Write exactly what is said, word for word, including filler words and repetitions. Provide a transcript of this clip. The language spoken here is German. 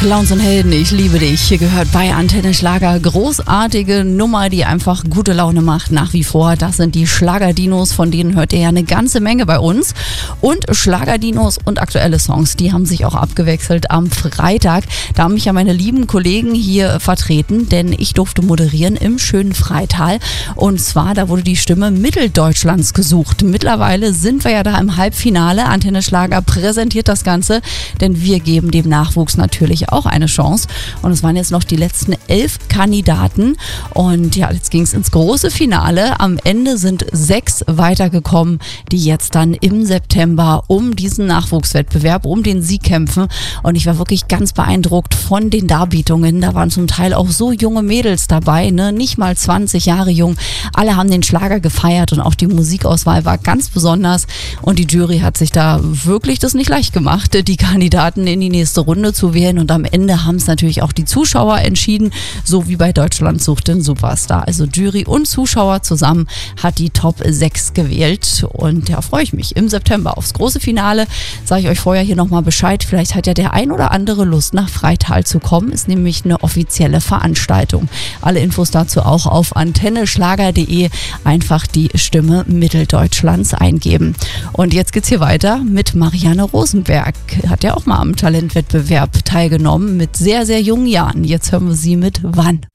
Clowns und Helden, ich liebe dich. Hier gehört bei Antenne Schlager großartige Nummer, die einfach gute Laune macht nach wie vor. Das sind die Schlagerdinos, von denen hört ihr ja eine ganze Menge bei uns. Und Schlagerdinos und aktuelle Songs, die haben sich auch abgewechselt am Freitag. Da haben mich ja meine lieben Kollegen hier vertreten, denn ich durfte moderieren im schönen Freital. Und zwar, da wurde die Stimme Mitteldeutschlands gesucht. Mittlerweile sind wir ja da im Halbfinale. Antenne Schlager präsentiert das Ganze, denn wir geben dem Nachwuchs natürlich auch eine Chance. Und es waren jetzt noch die letzten elf Kandidaten. Und ja, jetzt ging es ins große Finale. Am Ende sind sechs weitergekommen, die jetzt dann im September um diesen Nachwuchswettbewerb, um den Sieg kämpfen. Und ich war wirklich ganz beeindruckt von den Darbietungen. Da waren zum Teil auch so junge Mädels dabei, ne? Nicht mal zwanzig Jahre jung. Alle haben den Schlager gefeiert und auch die Musikauswahl war ganz besonders. Und die Jury hat sich da wirklich das nicht leicht gemacht, die Kandidaten in die nächste Runde zu wählen. Und am Ende haben es natürlich auch die Zuschauer entschieden, so wie bei Deutschland sucht den Superstar. Also Jury und Zuschauer zusammen hat die Top sechs gewählt. Und ja, freue ich mich im September aufs große Finale. Sage ich euch vorher hier nochmal Bescheid. Vielleicht hat ja der ein oder andere Lust, nach Freital zu kommen. Ist nämlich eine offizielle Veranstaltung. Alle Infos dazu auch auf antenne schlager punkt de. Einfach die Stimme Mitteldeutschlands eingeben. Und jetzt geht's hier weiter mit Marianne Rosenberg. Hat ja auch mal am Talentwettbewerb teilgenommen mit sehr, sehr jungen Jahren. Jetzt hören wir sie mit Wann.